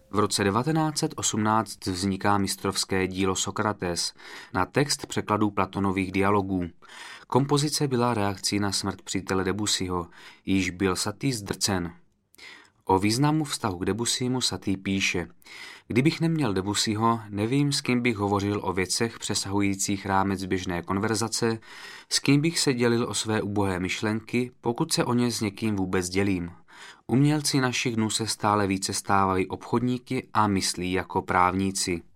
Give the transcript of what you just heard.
V roce 1918 vzniká mistrovské dílo Sokrates na text překladů Platonových dialogů. Kompozice byla reakcí na smrt přítele Debussyho, již byl Satie zdrcen. O významu vztahu k Debussymu Satie píše: Kdybych neměl Debussyho, nevím, s kým bych hovořil o věcech přesahujících rámec běžné konverzace, s kým bych se dělil o své ubohé myšlenky, pokud se o ně s někým vůbec dělím. Umělci našich dnů se stále více stávají obchodníky a myslí jako právníci.